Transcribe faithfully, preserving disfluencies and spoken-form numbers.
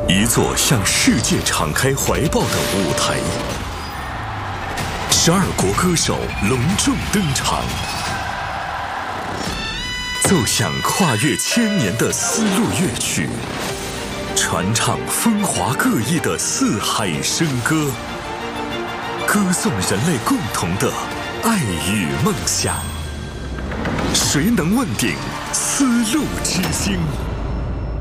一座向世界敞开怀抱的舞台。十二国歌手隆重登场，奏响跨越千年的丝路乐曲，传唱风华各异的四海笙歌，歌颂人类共同的爱与梦想。谁能问鼎丝路之星？